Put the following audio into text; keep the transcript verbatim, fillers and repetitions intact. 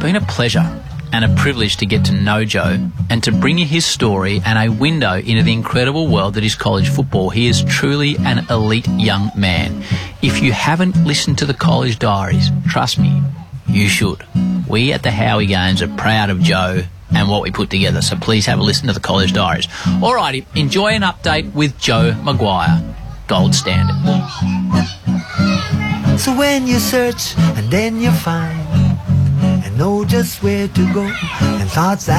been a pleasure and a privilege to get to know Joe and to bring you his story and a window into the incredible world that is college football. He is truly an elite young man. If you haven't listened to the College Diaries, trust me, you should. We at the Howie Games are proud of Joe and what we put together, so please have a listen to the College Diaries. Alrighty, enjoy an update with Joe Maguire, gold standard. So when you search and then you find and know just where to go and thoughts that